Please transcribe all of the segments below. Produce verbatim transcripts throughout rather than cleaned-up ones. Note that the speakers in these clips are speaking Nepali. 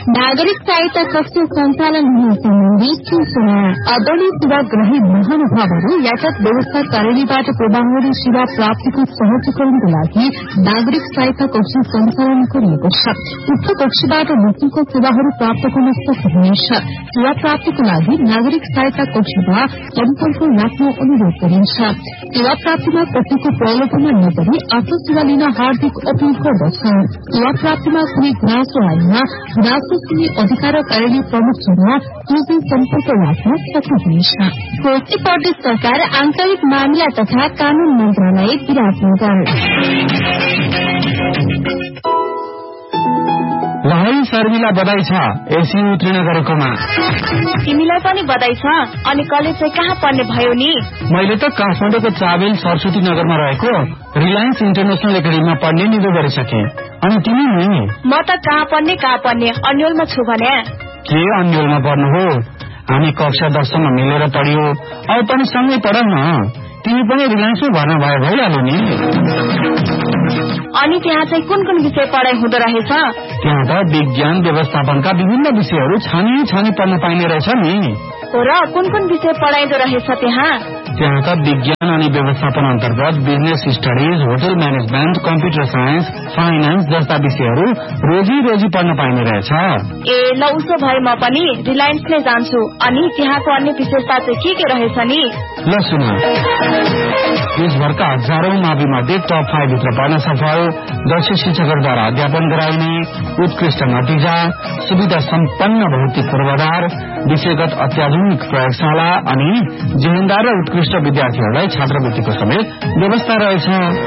नागरिक सहायता कक्ष सञ्चालन हुने सम्बन्धी सूचना। आदरणीय सेवाग्राही महानुभावहरू यातायात व्यवस्था कार्यालयबाट प्रवाहहरू सेवा प्राप्तिको सहजीकरणको लागि नागरिक सहायता कक्ष सञ्चालन गरिएको छ। उक्त कक्षबाट निशुल्क सेवाहरू प्राप्त गर्न सक्नुहुनेछ। सेवा प्राप्तिको लागि नागरिक सहायता कक्षमा सम्पर्क राख्न अनुरोध गरिन्छ। सेवा प्राप्तिमा कसैको प्रलोभनमा नगरी आफ्नो सेवा लिन हार्दिक अपील गर्दछौं। सेवा प्राप्तिमा कुनै गुनासो आएमा गुनासो सुन्ने अधिकार कार्यालय प्रमुखसँग सोझै सम्पर्क राख्न सक्नुहुनेछ। कोशी प्रदेश सरकार आन्तरिक मामिला तथा कानून मन्त्रालय विराटनगर। लहरी शर्मिला बधाई छ एसी उत्तीर्ण गरेकोमा। तिमीलाई पनि बधाई छ। अनि कलेज चाहिँ कहाँ पढ्ने भयो नि? मैले त काठमाडौँको चाबेल सरस्वती नगरमा रहेको रिलायन्स इन्टरनेशनल एकाडेमीमा पढ्ने निधो गरिसके। अनि तिमी नि? म त कहाँ पढ्ने कहाँ पढ्ने अन्यलमा छु भने। के अन्यलमा पढ्नु हो? हामी कक्षा दससम्म मिलेर पढ्यो। अब पनि सँगै पढौँ न। तिमी पनि रिलायन्समा भर्ना भयो भइहाल्यो नि। अनि त्यहाँ चाहिँ कुन कुन विषय पढाइ हुँदो रहेछ? त्यहाँ त विज्ञान व्यवस्थापनका विभिन्न विषयहरू छानी छानी पढ्न पाइने रहेछ नि। र कुन कुन विषय पढाइदो रहेछ त्यहाँ? त्यहाँ त विज्ञान अनि व्यवस्थापन अन्तर्गत business studies, hotel management, computer science, finance जस्ता विषयहरू रोजी रोजी पढ्न पाइने रहेछ। ए ल उसो भए म पनि रिलायन्स नै जान्छु। अनि त्यहाँको अन्य विशेषता चाहिँ के के रहेछ नि? ल सुन, देशभरका हजारौं मावि मध्ये टप फाइभ भित्र पढ्न सफल, दक्ष शिक्षकहरूद्वारा अध्यापन गराइने, उत्कृष्ट नतिजा, सुविधा सम्पन्न भौतिक पूर्वाधार, विषयगत अत्याधुनिक प्रयोगशाला अनि जिम्मेदार र उत्कृष्ट विद्यार्थीहरूलाई छात्रवृत्तिको समेत व्यवस्था रहेछ।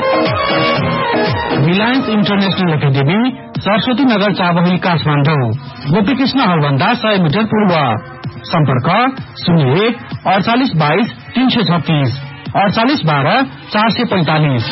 Reliance international academy, Saraswati Nagar, Chabahil, Kathmandu. Gopikrishna हलभन्दा सय मिटर पूर्व। सम्पर्क शून्य एक अडचालिस बाइस तीन सय छत्तीस अडचालिस बाह्र चार सय पैंतालिस।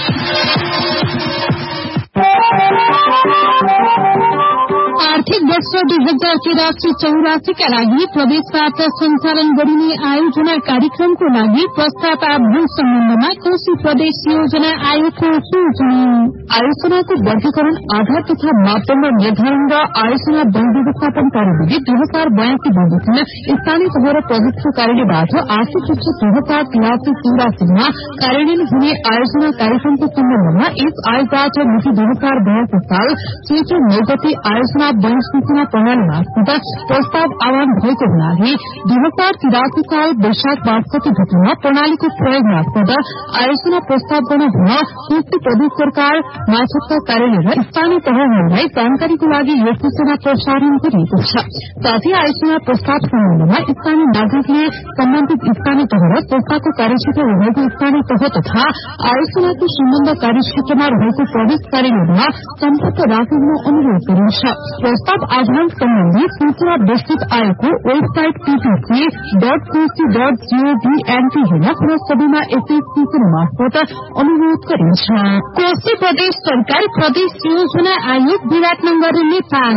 आर्थिक वर्ष दुई हजार तिरासी चौरासीका लागि प्रदेशबाट सञ्चालन गरिने आयोजना कार्यक्रमको लागि प्रस्ताव आह्वान सम्बन्धमा कोशी प्रदेश योजना आयोगको सूचना। आयोजनाको वर्गीकरण आधार तथा मापदण्ड निर्धारण र आयोजना वन व्यवस्थापन कार्यविधि दुई हजार बयासी बमोजिम स्थानीय तह र प्रदेशको कार्यालयबाट आर्थिक वर्ष दुई हजार तिरासी चौरासीमा कार्यान्वयन हुने आयोजना कार्यक्रमको सम्बन्धमा यस आयोगबाट मिति दुई हजार बयासी साल चैत्र नौ गते आयोजना वन सूचना प्रणाली मार्फत प्रस्ताव आह्वान भएको हुनाले दुई हजार तिरासी साल वैशाख बासठी गतेमा प्रणालीको प्रयोग मार्फत आयोजना प्रस्ताव गर्न हुन कोशी प्रदेश सरकार माछाका कार्यालय र स्थानीय तहहरूलाई जानकारीको लागि यो सूचना प्रसारण गरिएको छ। साथै आयोजना प्रस्ताव सम्बन्धमा स्थानीय नागरिकले सम्बन्धित स्थानीय तह र संस्थाको कार्यक्षेत्र रहेको स्थानीय तह तथा आयोजनाको सम्बन्ध कार्यक्षेत्रमा रहेको प्रदेश कार्यालयमा सम्पर्क राख्न अनुरोध गरिन्छ। प्रस्ताव आह्वान सम्बन्धी सूचना विस्तृत आयोगको website PPC dot Koshi dot gov NP हेर्न पुनः सबैमा यसै सूचना मार्फत अनुरोध गरिन्छ। कोशी प्रदेश सरकार प्रदेश योजना आयोग विराटनगर नेपाल।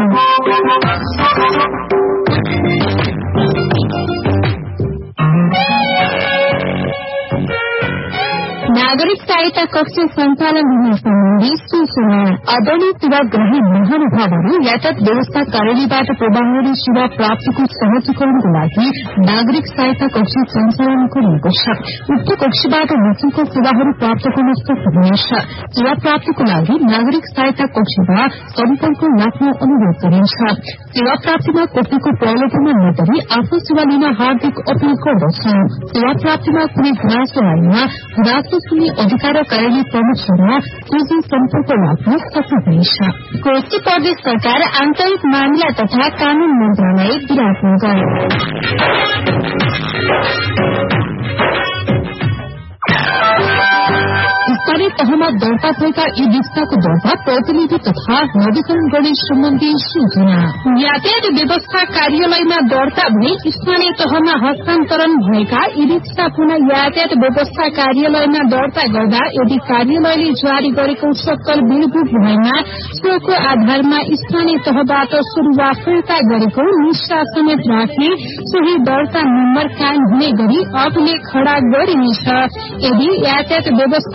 नागरिक सहायता कक्ष सञ्चालन हुने सम्बन्धी सूचना। आदरणीय सेवाग्राही महानुभावहरू यातायात व्यवस्था कार्यालयबाट प्रवाहहरू सेवा प्राप्तिको सहजीकरणको लागि नागरिक सहायता कक्ष सञ्चालन गरिएको छ। उक्त कक्षबाट निशुल्क सेवाहरू प्राप्त गर्न सक्नुहुनेछ। सेवा प्राप्तिको लागि नागरिक सहायता कक्षमा सम्पर्क राख्न अनुरोध गरिन्छ। सेवा प्राप्तिमा कसैको प्रलोभनमा नगरी आफ्नो सेवा लिन हार्दिक अपील गर्दछौं। सेवा प्राप्तिमा कुनै गुनासो आएमा गुनासो सुन्ने अधिकार कार्यालय प्रमुखसँग सोझै सम्पर्क राख्न सक्नुहुनेछ। कोशी प्रदेश सरकार आन्तरिक मामिला तथा कानून मन्त्रालय विराटनगर। स्थानीय तहमा दर्ता भएका ई रिक्साको दर्ता प्रतिनिधि तथा नवीकरण गर्ने सम्बन्धी सूचना। यातायात व्यवस्था कार्यालयमा दर्ता भई स्थानीय तहमा हस्तान्तरण भएका ई रिक्सा पुनः यातायात व्यवस्था कार्यालयमा दर्ता गर्दा यदि कार्यालयले जारी गरेको सक्कल बिलबुक भएमा सोको आधारमा स्थानीय तहबाट सुरुवा फिर्ता गरेको निष्ठा समेत राख्ने सोही दर्ता नम्बर कायम हुने गरी अभिलेख खड़ा गरिनेछ। यदि यातायात व्यवस्था कार्य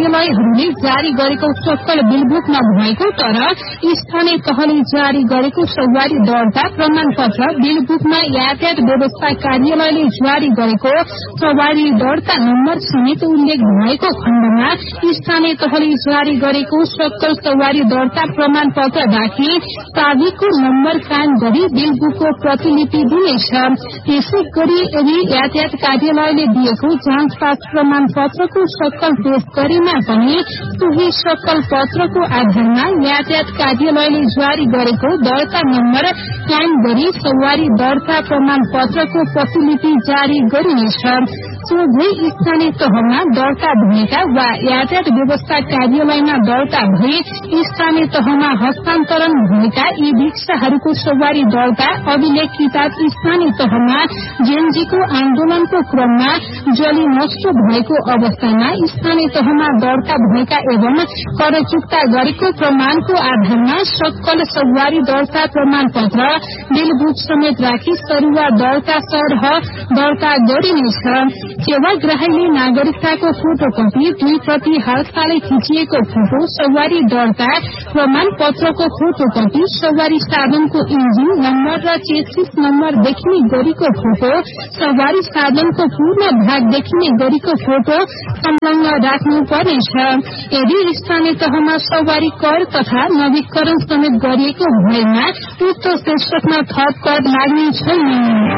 कार्यालयहरूले जारी गरेको सक्कल बिलबुक नभएको तर स्थानीय तहले जारी गरेको सवारी दर्ता प्रमाणपत्र बिलबुकमा यातायात व्यवस्था कार्यालयले जारी गरेको सवारी दर्ता नम्बर समेत उल्लेख भएको खण्डमा स्थानीय तहले जारी गरेको सक्कल सवारी दर्ता प्रमाणपत्र राखी चाबीको नम्बर कायम गरी बिलबुकको प्रतिलिपि दिनेछ। त्यसै गरी यदि यातायात कार्यालयले दिएको जाँच पास प्रमाणपत्रको सक्कल पेश गरेमा पनि सोही सक्कल पत्रको आधारमा यातायात कार्यालयले जारी गरेको दर्ता नम्बर कायम गरी सवारी दर्ता प्रमाणपत्रको प्रतिलिपि जारी गरिनेछ। सोझै स्थानीय तहमा दर्ता भएका वा यातायात व्यवस्था कार्यालयमा दर्ता भई स्थानीय तहमा हस्तान्तरण भएका यी रिक्साहरूको सवारी दर्ता अभिलेख किताब स्थानीय तहमा जेएनजीको आन्दोलनको क्रममा जली नष्ट भएको अवस्थामा स्थानीय तहमा दर्ता भएका एवं कर चुक्ता गरेको प्रमाणको आधारमा सक्कल सवारी दर्ता प्रमाणपत्र बिलबुक समेत राखी सरुवा दर्ता सरह दर्ता गरिनेछ। सेवाग्राहीले नागरिकताको फोटोकपी दुई प्रति हालसालै खिचिएको फोटो सवारी दर्ता प्रमाणपत्रको फोटोकपी सवारी साधनको इन्जिन नम्बर र चेसिस नम्बर देखिने गरीको फोटो सवारी साधनको पूर्ण भाग देखिने गरीको फोटो संलग्न राख्नुपर्नेछ। यदि स्थानीय तहमा सवारी कर तथा नवीकरण समेत गरिएको भएमा उक्त शीर्षकमा थप कर लाग्ने छैन।